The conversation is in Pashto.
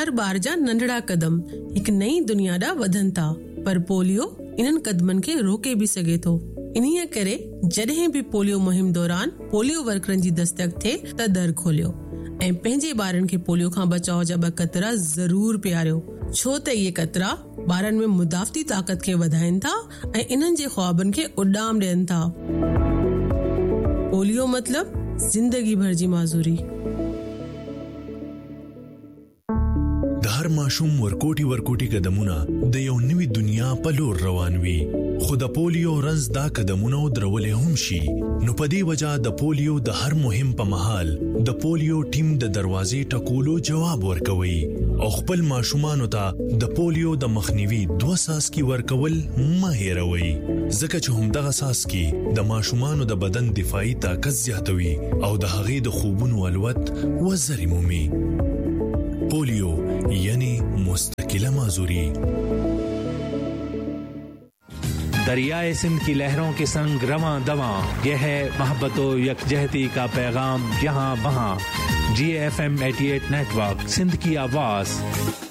हर बार जा नंढड़ा कदम एक नई दुनिया दा वधन था पर पोलियो इन्हन कदमन के रोके भी सके थो इन्हीअ करे जॾहिं भी पोलियो मुहिम दौरान पोलियो वर्करन जी दस्तक थे त दर खोलियो ऐं पंहिंजे ॿारनि खे पोलियो खां बचाव जा 2 कतरा ज़रूर पियारियो छो त इहे कतरा ॿारनि में मुदाफ़ती ताक़त खे वधाइनि था ऐं इन्हनि जे ख्वाबनि खे उॾाम ॾियनि था पोलियो मतलब जिंदगी भर जी माज़ूरी हर माशूम ورکوټي قدمونه د یو نوې دنیا په لور روان وي خو د پولیو رنځ دا قدمونه درولې هم شي نو په دې وجہ د پولیو د هر مهم په محل د پولیو ټیم د دروازې ټکولو جواب ورکوي او خپل ماشومانو ته د پولیو د مخنیوي 2 ساسکي ورکول مه هېروي ځکه چې هم دغه ساسکي د ماشومانو د بدن دفاعي طاقت زیاتوي او د هغې د خوبونو الوت وزري مومي पोलियो यानी मुस्तकिल माजूरी दरियाए सिंध की लहरों के संग रवां दवां यह है मोहब्बतो यकजहती का पैगाम यहाँ वहाँ GFM 88 नेटवर्क सिंध की आवाज़